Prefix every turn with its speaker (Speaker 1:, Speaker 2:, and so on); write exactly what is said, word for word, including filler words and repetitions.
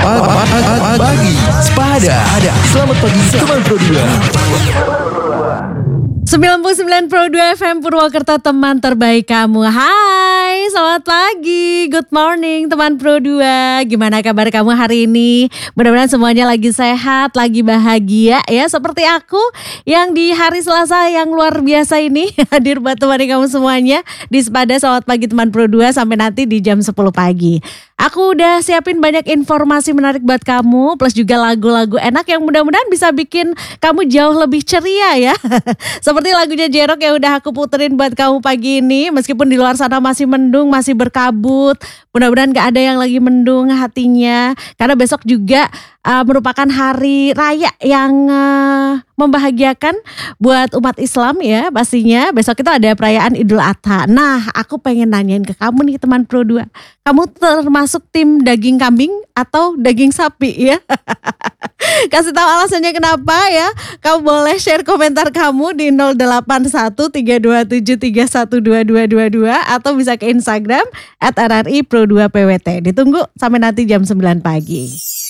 Speaker 1: Pagi Sepada. Selamat pagi teman Pro dua.
Speaker 2: sembilan puluh sembilan Pro dua F M Purwokerto, teman terbaik kamu. Hai, selamat pagi, good morning teman Pro dua. Gimana kabar kamu hari ini? Mudah-mudahan semuanya lagi sehat, lagi bahagia ya. Seperti aku yang di hari Selasa yang luar biasa ini hadir buat teman kamu semuanya di Sepada. Selamat pagi teman Pro dua sampai nanti di jam sepuluh pagi. Aku udah siapin banyak informasi menarik buat kamu, plus juga lagu-lagu enak yang mudah-mudahan bisa bikin kamu jauh lebih ceria ya. Seperti lagunya J-Rock yang udah aku puterin buat kamu pagi ini. Meskipun di luar sana masih mendung, masih berkabut, mudah-mudahan gak ada yang lagi mendung hatinya. Karena besok juga uh, merupakan hari raya yang uh, membahagiakan buat umat Islam ya pastinya. Besok itu ada perayaan Idul Adha. Nah, aku pengen nanyain ke kamu nih teman Pro dua. Kamu termasuk tim daging kambing atau daging sapi ya? Kasih tahu alasannya kenapa ya. Kamu boleh share komentar kamu di nol delapan satu tiga dua tujuh tiga satu dua dua dua dua atau bisa ke Instagram at R R I Pro dua P W T. Ditunggu sampai nanti jam sembilan pagi.